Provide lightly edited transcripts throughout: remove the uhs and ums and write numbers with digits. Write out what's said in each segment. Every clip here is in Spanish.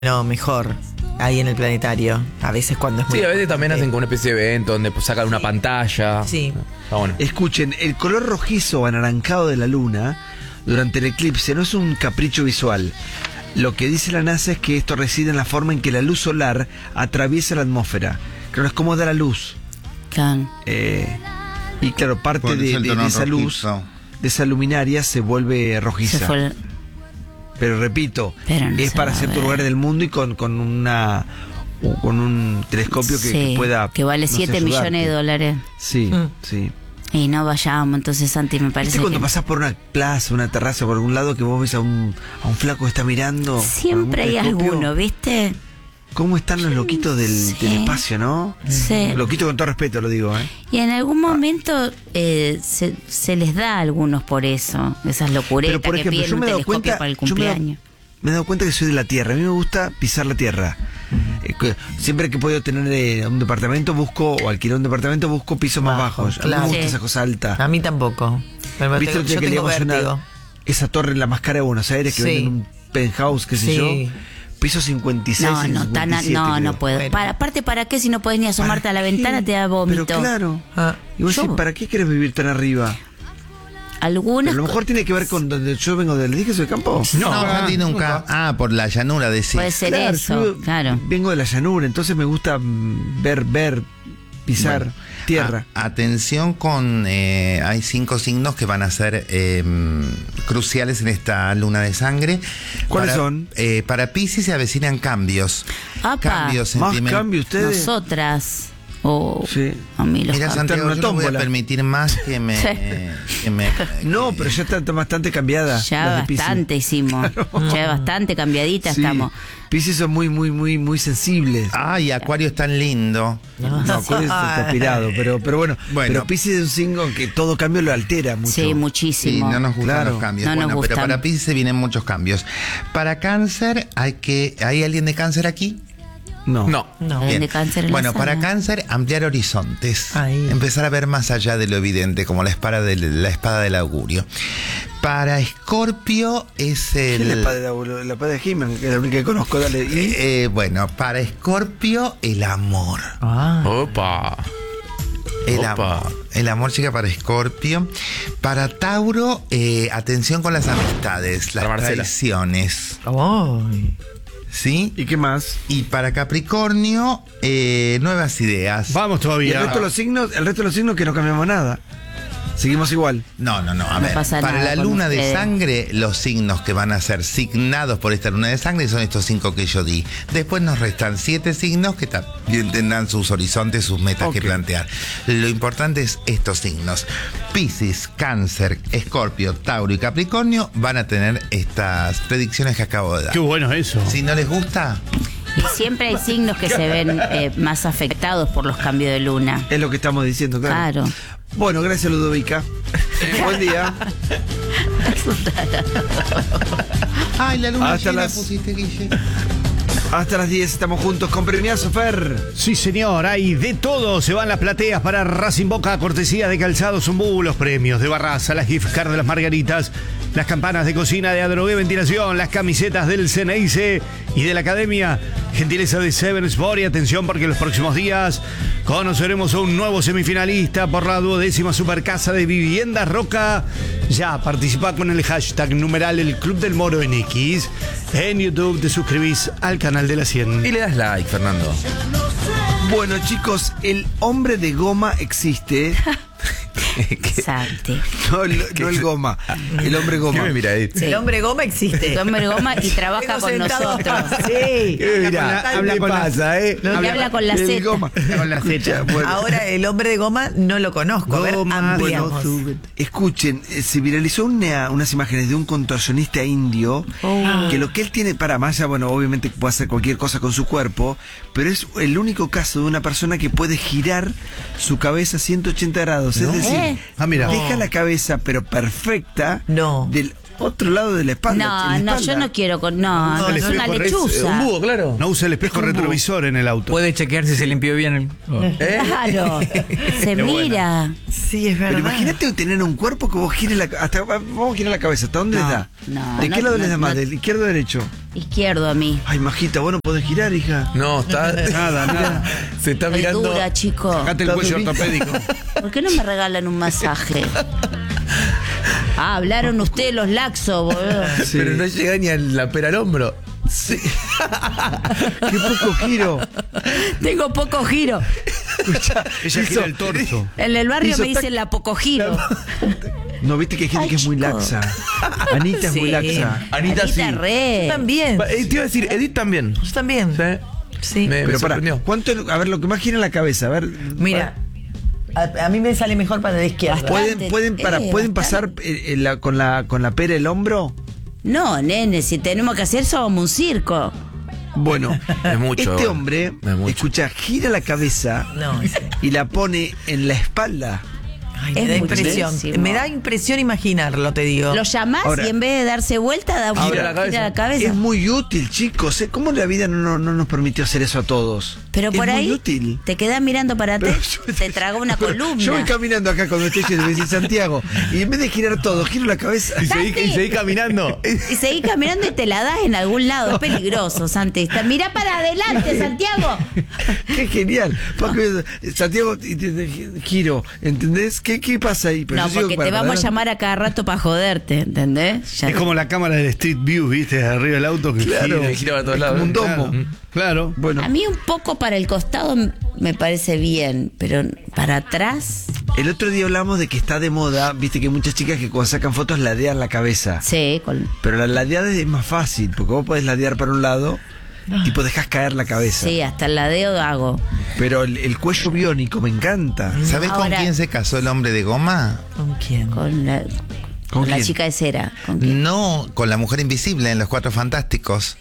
No, mejor. Ahí en el planetario. A veces cuando es muy... Sí, a veces también hacen como una especie de evento donde pues, sacan una pantalla. Sí. Está bueno. Escuchen, el color rojizo o anaranjado de la luna durante el eclipse no es un capricho visual. Lo que dice la NASA es que esto reside en la forma en que la luz solar atraviesa la atmósfera. Claro, es como da la luz. Claro. Y claro, parte de esa luz, de esa luminaria, se vuelve rojiza. Se fue Pero repito, Pero no es se para va a ciertos ver. lugares del mundo y con un telescopio que pueda... que vale no sé, 7 ayudarte. millones de dólares. Sí, sí. Y no vayamos, entonces, Santi, me parece ¿Viste cuando que... pasás por una plaza, una terraza, por algún lado, que vos ves a un flaco que está mirando? Siempre hay con algún telescopio? alguno, ¿viste? ¿Cómo están los loquitos del espacio, no? Sí. Loquitos con todo respeto, lo digo, ¿eh? Y en algún momento se les da a algunos por eso, esas locuretas Pero, por que ejemplo, piden yo un me he dado telescopio cuenta... para el yo me he dado- cumpleaños. Me he dado cuenta que soy de la tierra. A mí me gusta pisar la tierra. Siempre que he podido tener un departamento, busco, o alquilar un departamento, busco pisos más bajos. A mí claro. me gusta Sí. esa cosa alta. A mí tampoco. Pero ¿Viste el día yo que tengo leíamos vértigo. esa torre en la Máscara de Buenos Aires que Sí. venden un penthouse, qué sé Sí. yo? Piso 56 No, y no, 57, no creo. puedo. Bueno. Aparte, ¿para qué si no podés ni asomarte a la ¿Para ventana? qué? Te da vómito. Pero claro. Ah, Y vos Yo- decís, ¿para qué querés vivir tan arriba? Algunas Pero a lo mejor tiene que ver con donde yo vengo del dije soy campo. No, Santi nunca. Ah, por la llanura decís. puede ser Claro, eso, yo claro. vengo de la llanura, entonces me gusta ver, pisar Bueno, tierra. Atención con... hay 5 signos que van a ser cruciales en esta luna de sangre. ¿Cuáles son? Para Piscis se avecinan cambios. Apa. Cambios Más sentimentales. cambio ustedes. Nosotras. O Sí. a mí los Mira, cambios. Santiago, una yo no voy a tómbola. permitir más que me... Sí. No, pero ya está bastante cambiada. Ya las de Piscis. bastante hicimos. Ya bastante cambiadita Sí. estamos. Piscis son muy sensibles. Ay, Acuario es tan lindo. No, Acuario está pirado, pero bueno, Bueno. pero Piscis es un signo que todo cambio lo altera mucho. Sí, Sí, muchísimo. no nos gustan Claro. los cambios. No nos Bueno, pero gustan. para Piscis se vienen muchos cambios. Para Cáncer, ¿hay alguien de Cáncer aquí? No. No. no. Bien. de Cáncer en la Bueno, para sala. Cáncer, ampliar horizontes. Ahí. Empezar a ver más allá de lo evidente, como la espada del augurio. Para Escorpio es ¿Qué es el... la espada de He-Man? Que es la única que conozco, dale. ¿Y? bueno, para Escorpio, el amor. Ah. Opa. El Opa. amor. El amor llega para Escorpio. Para Tauro, atención con las amistades, las Para Marcela. traiciones. Ay. ¿Sí? ¿Y qué más? Y para Capricornio, nuevas ideas. Vamos ¿Y todavía. el resto de los signos que no cambiamos nada? Seguimos igual. No. A No ver, pasa para nada la con luna de ustedes. sangre, los signos que van a ser signados por esta luna de sangre son estos 5 que yo di. Después nos restan 7 signos que también tendrán sus horizontes, sus metas que plantear. Lo importante es estos signos. Piscis, Cáncer, Escorpio, Tauro y Capricornio van a tener estas predicciones que acabo de dar. Qué bueno eso. Si no les gusta, Y siempre hay signos que se ven más afectados por los cambios de luna. Es lo que estamos diciendo, claro. Claro. Bueno, gracias, Ludovica. Buen día. ay, la luna Hasta llena las- pusiste, Guille. Hasta las 10 estamos juntos con Premiazo, Fer. Sí, señor, hay de todo. Se van las plateas para Racing Boca, cortesía de Calzados Zumbú, los premios de Barraza, las gift card de las Margaritas, las campanas de cocina de Adrogué Ventilación, las camisetas del Ceneice y de la Academia. Gentileza de Seven Sport y atención porque los próximos días conoceremos a un nuevo semifinalista por la 12ª Supercasa de Viviendas Roca. Ya participa con el hashtag numeral El Club del Moro en X. En YouTube te suscribís al canal de la 100. Y le das like, Fernando. Bueno, chicos, el hombre de goma existe. Exacto. No el goma. El hombre ¿Qué goma. me mira ahí? El hombre goma existe. El hombre goma y trabaja Tengo con sentado nosotros. acá. Sí. Habla con la- Y habla con la El Z. goma. Con la Z. Escucha, bueno. Ahora el hombre de goma no lo conozco. A ver, Goma, ampliamos. Escuchen, se viralizó unas imágenes de un contorsionista indio que lo que él tiene para más allá, bueno, obviamente puede hacer cualquier cosa con su cuerpo, pero es el único caso de una persona que puede girar su cabeza 180 grados. Es decir, ¿Eh? Ah, mira. deja la cabeza pero perfecta No. Otro lado de la espalda. No, en la no, yo espalda. no quiero no, el es una espejo lechuza. Un búho, claro. No usa el espejo retrovisor en el auto. Puede chequear si se limpió bien el. Claro, se mira. Sí, es verdad. Pero imagínate tener un cuerpo que vos gires vamos a girar la cabeza. ¿Hasta dónde les da? no, ¿De qué no, lado les da no, más? no. ¿Del izquierdo o derecho? Izquierdo a mí. Ay, majita, vos no podés girar, hija. No, está. Nada. Se está Estoy mirando. dura, chico. Sacate el cuello ortopédico. ¿Por qué no me regalan un masaje? Ah, hablaron ustedes los laxos, boludo. Pero no llega ni a la pera al hombro. Sí. Qué poco giro. Tengo poco giro. Ella gira el torso. En el barrio Hizo me dicen la poco giro. No, viste que hay gente Ay, que es muy chico. laxa. Anita es muy Sí. laxa. Anita sí. Re. Yo también. Te iba a decir, Edith también. Yo también. Sí. Sí. Me Pero para, sorprendió. ¿cuánto? A ver, lo que más gira en la cabeza, a ver. Mira, a mí me sale mejor para la izquierda. Bastante. ¿Pueden Bastante. pasar con la pera el hombro? No, nene, si tenemos que hacer somos un circo. Bueno, Es mucho. este hombre, Es mucho. escucha, gira la cabeza No, sí. y la pone en la espalda. Ay, Es me da impresión. muchísimo. Me da impresión imaginarlo, te digo. Lo llamás Ahora- y en vez de darse vuelta, da Gira la cabeza. la cabeza. Es muy útil, chicos. ¿Cómo la vida no nos permitió hacer eso a todos? Pero es por muy ahí útil. te quedás mirando para Pero atrás, yo- te traga una Pero columna. Yo voy caminando acá cuando estoy yendo, me dice Santiago, y en vez de girar todo, giro la cabeza. Y seguí caminando. Y seguís caminando y te la das en algún lado. Es peligroso, Santi. Mirá para adelante, Santiago. Qué genial. Porque, Santiago, giro, ¿entendés? ¿Qué pasa ahí? Pero No, yo sigo porque para te vamos a adelante. llamar a cada rato para joderte, ¿entendés? Ya Es como la cámara del Street View, ¿viste? Arriba del auto que Claro. gira. Gira para todos Es lados. como un domo. Claro. Bueno, A mí un poco para el costado me parece bien, pero para atrás, el otro día hablamos de que está de moda, viste que hay muchas chicas que cuando sacan fotos ladean la cabeza. sí, Pero la ladeada es más fácil, porque vos podés ladear para un lado, tipo dejás caer la cabeza. sí, hasta el ladeo hago. Pero el cuello biónico me encanta. ¿Sabés con Ahora- quién se casó el hombre de goma? ¿Con quién? Con la, ¿Con con la quién? chica de cera. ¿Con quién? No, con la mujer invisible en Los Cuatro Fantásticos.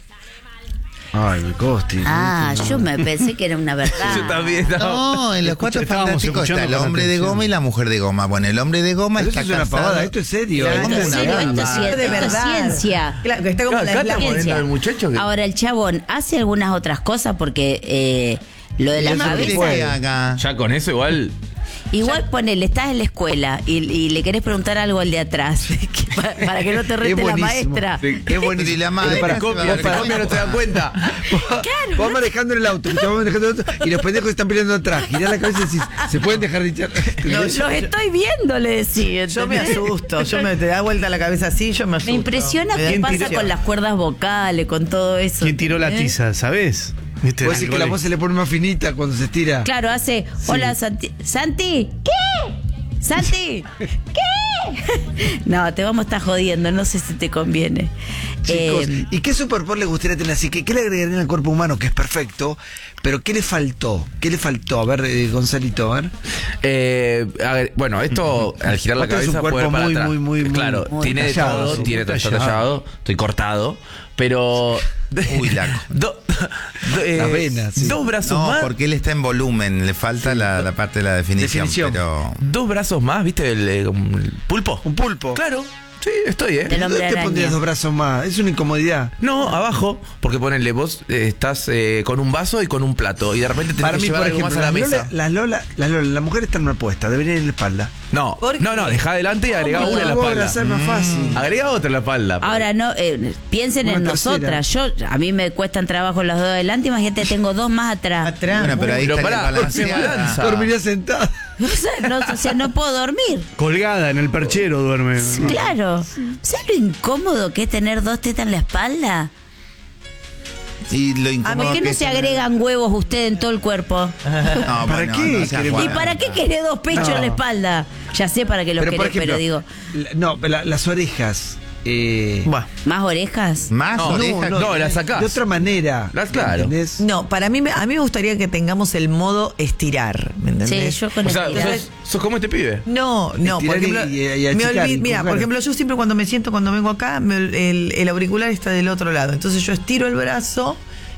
Ay, me coste. Ah, yo me pensé que era una verdad. Yo también. No, en Los Cuatro Estábamos Fantásticos está escuchando el con hombre de atención. goma y la mujer de goma. Bueno, el hombre de goma Pero está eso es una casado. pavada, esto es serio. Claro, Esto es una serio, esto es gamba. cien- De esto es verdad. ciencia. Claro, que está como Claro, la acá está ciencia. poniendo el muchacho que. Ahora el chabón hace algunas otras cosas porque lo de la ¿Qué quiere cabeza. que haga? Ya con eso igual. Igual ponele, estás en la escuela y le querés preguntar algo al de atrás para que no te rete la maestra. Es buenísimo. Y la Pero madre para- se va a vos dar para- cuenta. no te das cuenta. Vos manejando en el auto, vos manejando en el auto, y los pendejos están peleando atrás. Girás la cabeza y decís, ¿se pueden dejar de hinchar? Los estoy viendo, le decía. Yo me ¿entendés? asusto. Te da vuelta la cabeza así, yo me asusto. Me impresiona Me da qué pasa impresión. con las cuerdas vocales, con todo eso. ¿Quién tiró la ¿entendés? tiza, sabés? ¿Viste? Puede decir que la voz se le pone más finita cuando se estira. Claro, hace, hola Santi. ¿Santi? ¿Qué? ¿Santi? ¿Qué? No, te vamos a estar jodiendo, no sé si te conviene. Chicos, Eh, ¿y qué superpoder le gustaría tener así? ¿Qué le agregarían al cuerpo humano, que es perfecto? Pero ¿qué le faltó? ¿Qué le faltó? A ver, Gonzalito, a ver. A ver, bueno, esto al girar la Vos tenés cabeza un cuerpo puede para muy, atrás. muy, muy, muy- claro, muy tiene de tallado, todo, sí, tiene muy está tallado. tallado, estoy cortado, pero Uy, laco. Las venas, sí. Dos brazos No, más. porque él está en volumen, le falta la parte de la definición. Definición. Pero Dos brazos más, ¿viste? Como el pulpo. Un pulpo. Claro, sí, estoy, Del hombre ¿Dónde te araña. pondrías dos brazos más? Es una incomodidad. No, abajo, porque ponele, vos estás con un vaso y con un plato y de repente tenés Para que mí, llevar por algo ejemplo, más a la las mesa. Lola, la mujer está mal puesta, debería ir en la espalda. No, ¿Por qué? no, deja adelante y agrega una en la Vos espalda. abrazás más fácil. Agrega otra en la espalda. Ahora no, piensen Una en tercera. nosotras. A mí me cuestan trabajo los dos adelante, imagínate, tengo dos más atrás. Atrás. bueno, pero ahí Pero está pará, balanceada. balanza. Dormiría sentada. O sea, no puedo dormir. Colgada en el perchero duerme. Claro. ¿Sabes lo incómodo que es tener dos tetas en la espalda? Y lo ¿Por incómodo qué que no es se tener- agregan huevos usted en todo el cuerpo? No, ¿Para bueno, qué no seas queremos- ¿Y guarda. para qué querés dos pechos No. en la espalda? Ya sé para qué los Pero, por querés, pero ejemplo, digo, las orejas. Buah. ¿más orejas? Más No, orejas. no, la sacás. De otra manera. Claro. ¿Entendés? No, para mí, a mí me gustaría que tengamos el modo estirar, ¿me Sí, entendés? yo con O sea, estirar. sos como este pibe. No, por Estirar ejemplo, y achicar y mira, empujar. por ejemplo, yo siempre cuando me siento, cuando vengo acá, el auricular está del otro lado. Entonces yo estiro el brazo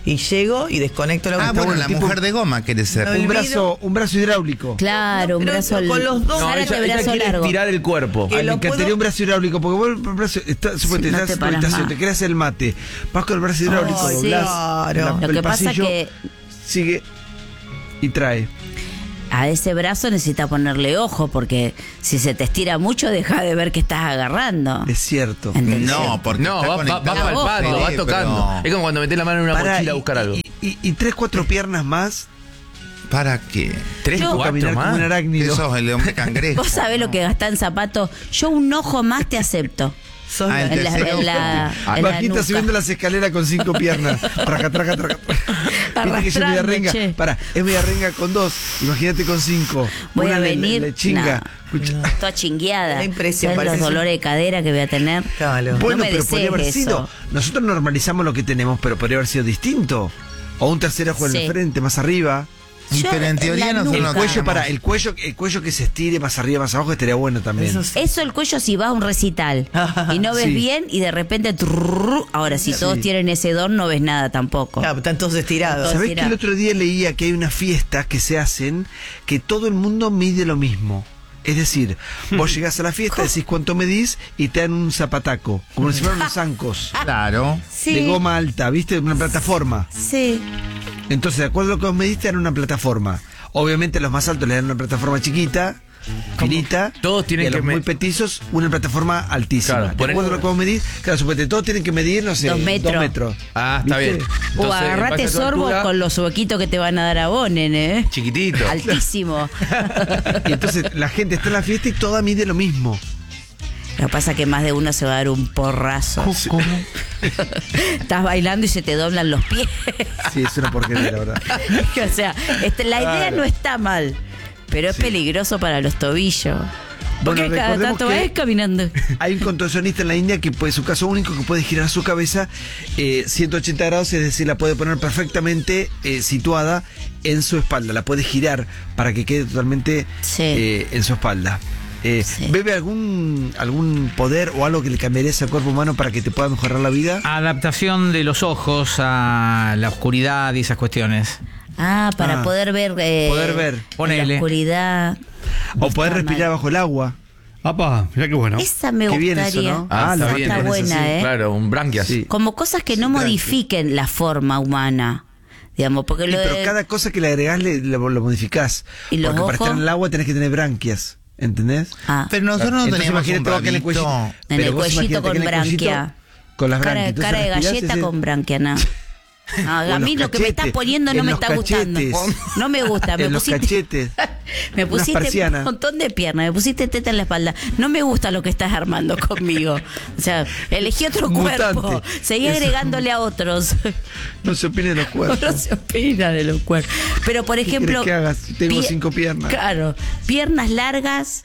Y llego y desconecto la Ah, bueno, la tipo- mujer de goma quiere ser. No, Un brazo hidráulico. Claro, un pero brazo con los dos. No, Zárate ella brazo quiere largo. estirar el cuerpo. Que Ay, me lo encantaría puedo- un brazo hidráulico, porque vos el brazo, suponete, no estás te en tu paras habitación, más. te querés hacer el mate, vas con el brazo hidráulico, Ay, doblás claro. Lo el que pasa pasillo, que sigue y trae. a ese brazo necesita ponerle ojo, porque si se te estira mucho, deja de ver que estás agarrando. Es cierto. ¿Entendés? No, porque No, está va conectado para el ojo. pato, va Sí, tocando. pero- Es como cuando metés la mano en una Pará, mochila a buscar algo. Y 3, 4 piernas más, ¿Para qué? 3, Yo- 4 caminar como un más. Que arácnido. sos el hombre cangrejo. Vos sabés lo que gastás en zapatos. Yo un ojo más te acepto. Sos Ah, la- el En la, tercero. en la, en la Bajita nuca. subiendo las escaleras con 5 piernas. Traca, traca, traca. Viste que ella es media Arrastrando, renga. che. Pará, es media renga con 2. Imagínate con 5. Voy a Una venir. Le chinga. no, Escucha. toda chingueada. Da impresión, ¿Sabes los parece dolores de cadera que voy a tener? Claro. Bueno, no me pero podría haber desees sido. eso. Nosotros normalizamos lo que tenemos, pero podría haber sido distinto. O un tercer ojo en Sí. el frente, más arriba. Yo, Pero en teoría la nosotros El nuca. no cuello, tenemos- para el cuello que se estire más arriba, más abajo, estaría bueno también. Eso sí. Eso el cuello si vas a un recital y no ves Sí. bien y de repente ahora si todos tienen ese don no ves nada tampoco. Claro, están todos estirados. Todos- ¿Sabés Mira. que el otro día leía que hay unas fiestas que se hacen que todo el mundo mide lo mismo? Es decir, vos llegás a la fiesta, decís cuánto medís y te dan un zapataco, como si fueran unos zancos Claro. Sí. de goma alta, ¿viste? Una plataforma. Sí. Entonces, de acuerdo a lo que vos mediste, dan una plataforma. Obviamente los más altos le dan una plataforma chiquita, finita. Todos tienen y a que los muy me- petisos, una plataforma altísima. Claro, de ponen- acuerdo a lo que vos medís, claro, suponete, todos tienen que medir, no sé, 2 metros. 2 metros. Ah, está ¿Viste? bien. O Entonces, en agarrate base a tu sorbo altura, con los huequitos que te van a dar a vos, nene. Chiquitito. Altísimo. Y entonces la gente está en la fiesta y toda mide lo mismo. Lo que pasa es que más de uno se va a dar un porrazo. Estás bailando y se te doblan los pies. Sí, es una porquería, la verdad. O sea, la idea Claro. no está mal, pero es peligroso para los tobillos. Porque Bueno, cada recordemos tanto que- vas caminando. Hay un contorsionista en la India que puede, su caso único, que puede girar su cabeza 180 grados, es decir, la puede poner perfectamente situada en su espalda, la puede girar para que quede totalmente Sí. en su espalda. Sí. ¿Bebe algún poder o algo que le cambiaría al cuerpo humano para que te pueda mejorar la vida? Adaptación de los ojos a la oscuridad y esas cuestiones. Para Ah, poder ver, poder ver. en la Ponele. oscuridad. O poder está respirar mal. bajo el agua. Apa, mirá qué bueno. Esa me Qué bien gustaría. eso, ¿no? Ah, la está bien. Está mantenés buena, así. ¿eh? Claro, un branquias. Sí. Como cosas que no Sí, modifiquen la forma humana. Digamos, porque Sí, lo pero de- cada cosa que le agregás lo modificás. ¿Y los Porque para ojos? estar en el agua tenés que tener branquias. ¿Entendés? Ah, Pero nosotros no Entonces teníamos un imagínate vos que en el rabito. cuellito. en Pero el vos cuellito imagínate con que en el cuellito, branquia. con las Cara, branquias. cara de Entonces respirás galleta ese- con branquia, no. No, O a en mí los lo que me estás cachetes, poniendo no en me los está gustando. cachetes. No me gusta. Me En los pusiste, cachetes. me Unas pusiste un persianas. montón de piernas, me pusiste teta en la espalda. No me gusta lo que estás armando conmigo. O sea, elegí otro Mutante. cuerpo. Seguí Eso. agregándole a otros. No se opine de los No cuerpos. se opina de los cuerpos. Pero, por ejemplo. querés que hagas? Tengo pie- 5 piernas. Claro, piernas largas.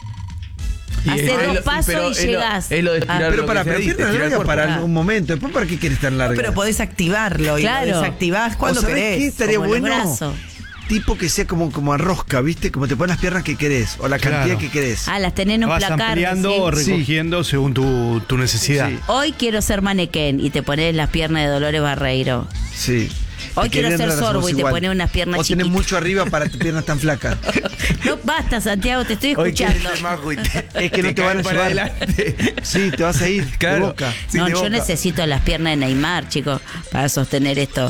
Hace Es 2 lo- pasos pero y es lo- llegás. es lo de estirar Pero lo para, que se pero dice, piernas estirar el largas cuerpo. para algún momento. Después, ¿para qué querés tan larga? Pero podés activarlo y Claro. lo desactivás cuando ¿O sabés querés. qué estaría como los bueno? brazos. Tipo que sea como a rosca, ¿viste? Como te pones las piernas que querés. O la cantidad Claro. que querés. Ah, las tenés en un Vas placar. ampliando o decís. recogiendo según tu necesidad. Sí. Hoy quiero ser manequén y te pones las piernas de Dolores Barreiro. Sí. Hoy Y quiero querés ser las sorbo hacemos y te igual. pones unas piernas O tenés chiquitas. mucho arriba para tus piernas tan flacas. No, basta, Santiago, te estoy Hoy querés escuchando. ser majo y Es que no te van a caen para llevar. adelante. Sí, te vas a ir de Claro. boca. Sí, No, de yo boca. necesito las piernas de Neymar, chicos, para sostener esto.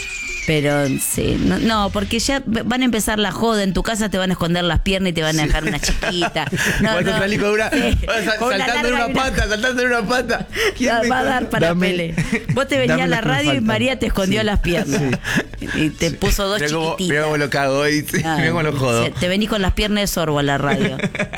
Pero sí, no, porque ya van a empezar la joda. En tu casa te van a esconder las piernas y te van a dejar una chiquita. No, Vas a salir con una, Con una saltando en larga una y una- pata, saltando en una pata. Va a dar para Dame- pele. Vos te venías dame a la las que me radio y faltan. María te escondió Sí. las piernas. Y te puso 2 Mirá chiquititas. cómo lo cago hoy. Ah, Mirá cómo lo jodo. Te venís con las piernas de sorbo a la radio.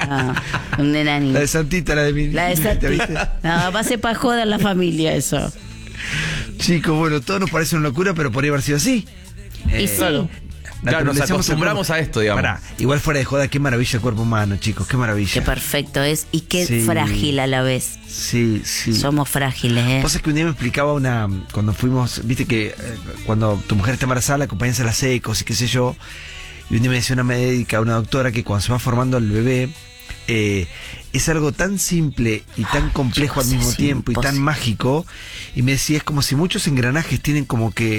Un enanito. La de Santita, la de mi. La de ¿viste? Santi. No, va a ser para joder la familia eso. Chicos, bueno, todo nos parece una locura, pero podría haber sido así. Y sí. Claro, nos Naturalizamos el acostumbramos cuerpo. a esto, digamos. Pará, igual fuera de joda, qué maravilla el cuerpo humano, chicos, qué maravilla. Qué perfecto es y qué Sí. frágil a la vez. Sí, sí. Somos frágiles, ¿eh? Vos sabés que un día me explicaba cuando fuimos, viste que cuando tu mujer está embarazada, la acompañas a las ecos y qué sé yo, y un día me decía una médica, una doctora, que cuando se va formando el bebé, es algo tan simple y tan complejo al chicos, mismo es tiempo y tan imposible. mágico, y me decía, es como si muchos engranajes tienen como que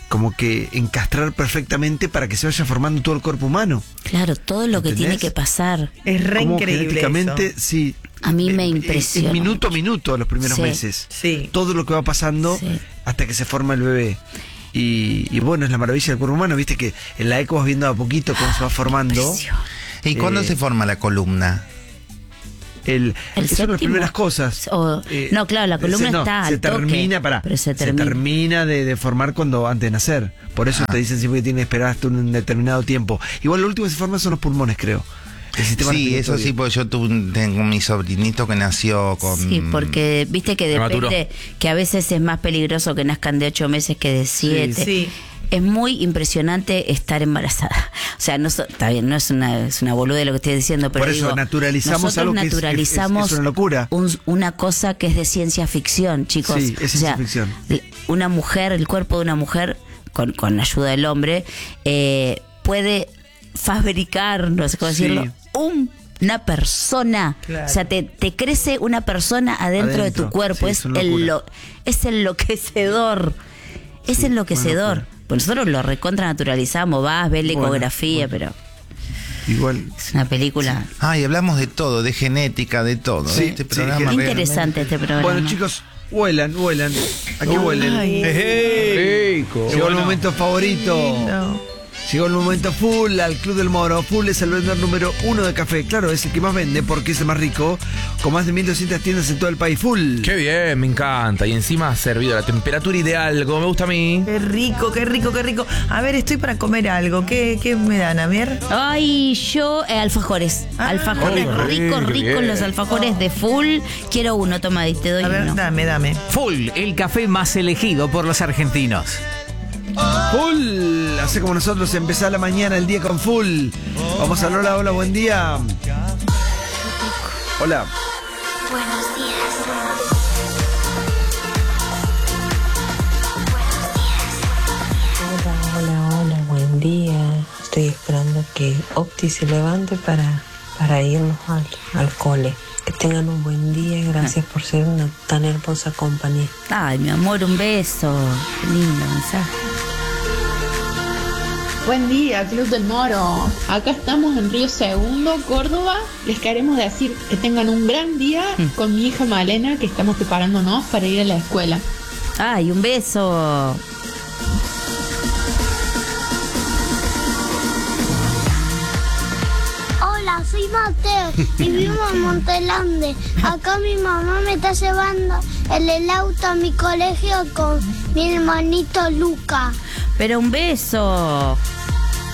como que encastrar perfectamente para que se vaya formando todo el cuerpo humano. Claro, todo lo que ¿Entendés? tiene que pasar. Es re Como increíble genéticamente, eso. sí. A mí me impresiona Es minuto a mucho. minuto los primeros Sí. meses. Sí. Todo lo que va pasando Sí. hasta que se forma el bebé. Y bueno, es la maravilla del cuerpo humano. Viste que en la eco vas viendo a poquito cómo se va formando. Impresiona. ¿Y cuándo Eh, se forma la columna? ¿El Esas son las séptimo? primeras cosas. No, claro, la columna no, está se al toque, termina, pero se termina. de formar cuando antes de nacer. Por eso te dicen siempre que tiene que esperar hasta un determinado tiempo. Igual lo último que se forma son los pulmones, creo. El sistema Sí, eso respiratorio. sí, porque yo tengo mi sobrinito que nació con... Sí, porque viste que Prematuro. depende, que a veces es más peligroso que nazcan de 8 meses que de 7. Sí. Es muy impresionante estar embarazada. O sea, no está bien, no es una boluda lo que estoy diciendo, pero Por eso, digo, naturalizamos nosotros algo que es naturalizamos una locura. una cosa que es de ciencia ficción, chicos. Sí, es ciencia ficción. Una mujer, el cuerpo de una mujer, con ayuda del hombre, puede fabricar, no sé cómo Sí. decirlo, una persona. Claro. O sea, te crece una persona adentro de tu Adentro. cuerpo. Sí, es es una locura. es enloquecedor. Es Sí, enloquecedor. una Pues nosotros lo recontra naturalizamos, ves la Bueno, ecografía, bueno. pero Igual. es una película. Ay, hablamos de todo, de genética, de todo. Sí, Este sí, programa qué Qué realmente- interesante este programa. Bueno, chicos, huelan. ¿A qué huelen? Ay, Rico. Llegó el momento favorito. no. Llegó el momento full al Club del Moro. Full es el vendedor número 1 de café. Claro, es el que más vende porque es el más rico. Con más de 1.200 tiendas en todo el país. Full. Qué bien, me encanta. Y encima ha servido a la temperatura ideal, como me gusta a mí. Qué rico, qué rico, qué rico. A ver, estoy para comer algo. ¿Qué me dan, a ver? Ay, yo, alfajores. Ah, Alfajores ay, ricos, qué ricos, bien. los alfajores de Full. Quiero uno, toma, te doy A ver, uno. dame. Full, el café más elegido por los argentinos. Full. Hace como nosotros, empezar la mañana, el día con Full. Vamos a hablar. Hola, buen día. Hola. Buenos días. Hola, buen día. Estoy esperando que Opti se levante para irnos al cole. Que tengan un buen día y gracias por ser una tan hermosa compañía. Ay, mi amor, un beso. Qué lindo mensaje. Buen día, Club del Moro. Acá estamos en Río Segundo, Córdoba. Les queremos decir que tengan un gran día con mi hija Malena, que estamos preparándonos para ir a la escuela. Ay, un beso. Hola, soy Mateo y vivo en Montelande. Acá mi mamá me está llevando en el auto a mi colegio con mi hermanito Luca. Pero un beso.